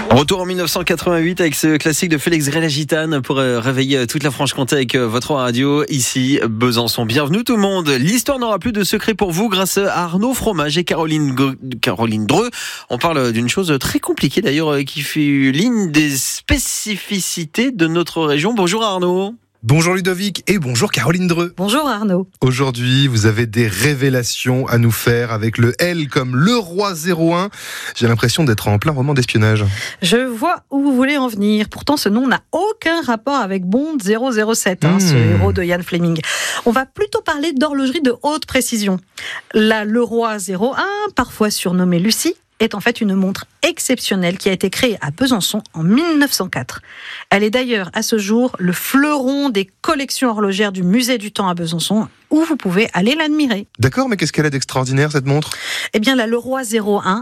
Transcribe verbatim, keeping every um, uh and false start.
Retour en dix-neuf cent quatre-vingt-huit avec ce classique de Félix Gray-La-Gitane pour euh, réveiller toute la Franche-Comté avec euh, votre radio ici Besançon. Bienvenue tout le monde. L'histoire n'aura plus de secret pour vous grâce à Arnaud Fromage et Caroline Go- Caroline Dreux. On parle d'une chose très compliquée d'ailleurs euh, qui fait l'une des spécificités de notre région. Bonjour Arnaud. Bonjour Ludovic et bonjour Caroline Dreux. Bonjour Arnaud. Aujourd'hui, vous avez des révélations à nous faire avec le L comme le roi zéro un. J'ai l'impression d'être en plein roman d'espionnage. Je vois où vous voulez en venir. Pourtant, ce nom n'a aucun rapport avec Bond zéro zéro sept, hein, mmh. ce héros de Ian Fleming. On va plutôt parler d'horlogerie de haute précision. La Leroy zéro un, parfois surnommée Lucie, est en fait une montre exceptionnelle qui a été créée à Besançon en mille neuf cent quatre. Elle est d'ailleurs à ce jour le fleuron des collections horlogères du Musée du Temps à Besançon, où vous pouvez aller l'admirer. D'accord, mais qu'est-ce qu'elle a d'extraordinaire cette montre ? Eh bien, la Leroy zéro un